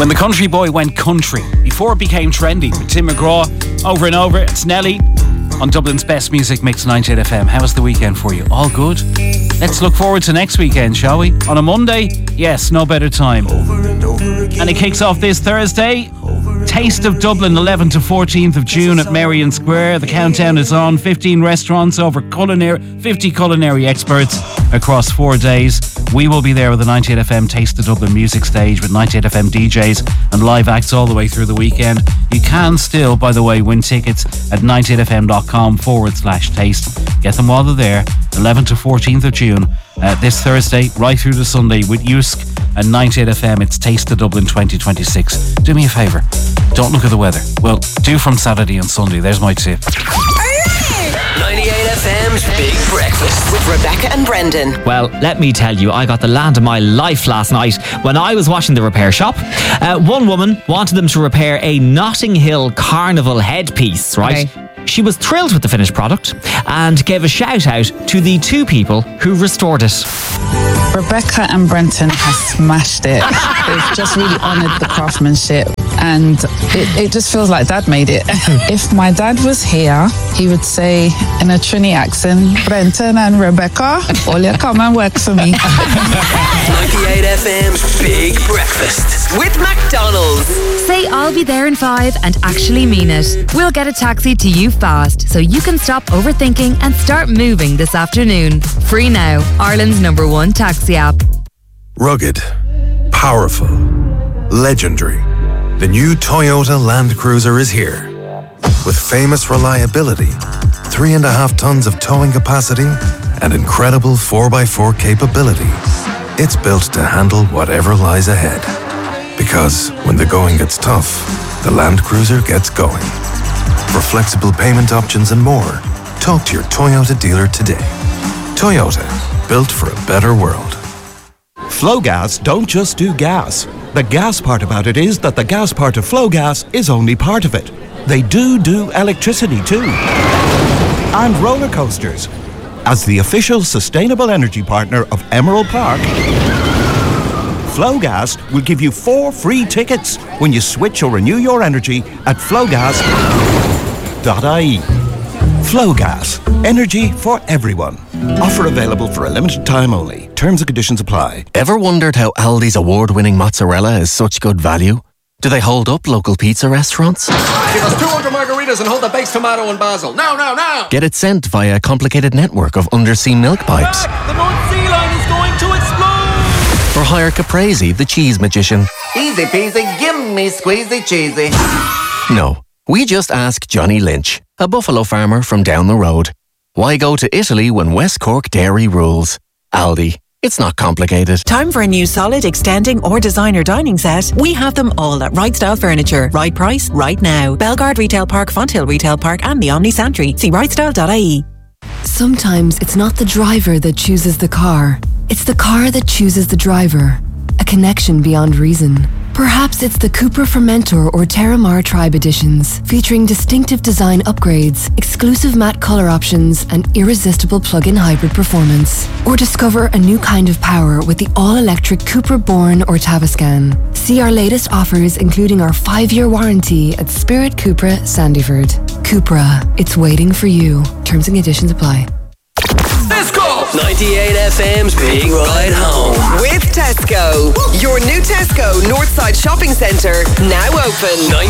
When the country boy went country, before it became trendy, with Tim McGraw, over and over, it's Nelly on Dublin's best music mix 98 FM. How was the weekend for you? All good? Let's look forward to next weekend, shall we? On a Monday? Yes, no better time. And it kicks off this Thursday. Taste of Dublin, 11th to 14th of June at Merrion Square. The countdown is on. 15 restaurants, over 50 culinary experts across 4 days. We will be there with the 98 FM Taste of Dublin music stage with 98 FM DJs and live acts all the way through the weekend. You can still, by the way, win tickets at 98fm.com/taste. Get them while they're there. 11th to 14th of June. This Thursday, right through to Sunday with Usk and 98 FM. It's Taste of Dublin 2026. Do me a favour, don't look at the weather. Well, do from Saturday and Sunday. There's my tip. 98 FM's Big Breakfast with Rebecca and Brendan. Well, let me tell you, I got the land of my life last night when I was watching the repair shop. One woman wanted them to repair a Notting Hill Carnival headpiece, right? Okay. She was thrilled with the finished product and gave a shout out to the two people who restored it. Rebecca and Brenton have smashed it. They've just really honoured the craftsmanship, and it just feels like Dad made it. If my dad was here, he would say in a Trini accent, Brenton and Rebecca, will you come and work for me? 98 FM's Big Breakfast with McDonald's. Say I'll be there in 5 and actually mean it. We'll get a taxi to you fast so you can stop overthinking and start moving this afternoon. Free now, Ireland's #1 taxi app. Rugged, powerful, legendary. The new Toyota Land Cruiser is here. With famous reliability, 3.5 tons of towing capacity, and incredible 4x4 capability. It's built to handle whatever lies ahead. Because when the going gets tough, the Land Cruiser gets going. For flexible payment options and more, talk to your Toyota dealer today. Toyota, built for a better world. Flowgas don't just do gas. The gas part about it is that the gas part of Flowgas is only part of it. They do electricity too. And roller coasters. As the official sustainable energy partner of Emerald Park, Flowgas will give you 4 free tickets when you switch or renew your energy at flowgas.ie. Flowgas. Energy for everyone. Offer available for a limited time only. Terms and conditions apply. Ever wondered how Aldi's award-winning mozzarella is such good value? Do they hold up local pizza restaurants? Give us 200 margaritas and hold the baked tomato and basil. Now! Get it sent via a complicated network of undersea milk pipes. The North Sea Line is going to explode! Or hire Caprese, the cheese magician. Easy peasy, give me squeezy cheesy. No, we just ask Johnny Lynch, a buffalo farmer from down the road. Why go to Italy when West Cork dairy rules? Aldi. It's not complicated. Time for a new solid, extending or designer dining set? We have them all at Right Style Furniture. Right price, right now. Bellegarde Retail Park, Fonthill Retail Park and the Omni Santry. See rightstyle.ie. Sometimes it's not the driver that chooses the car. It's the car that chooses the driver. A connection beyond reason. Perhaps it's the Cupra Fermentor or Terramar Tribe editions, featuring distinctive design upgrades, exclusive matte color options, and irresistible plug-in hybrid performance. Or discover a new kind of power with the all-electric Cupra Born or Tavascan. See our latest offers, including our 5-year warranty at Spirit Cupra Sandyford. Cupra, it's waiting for you. Terms and conditions apply. Let's go! 98 FM's Big Ride Home with Tesco. Your new Tesco Northside Shopping Centre now open.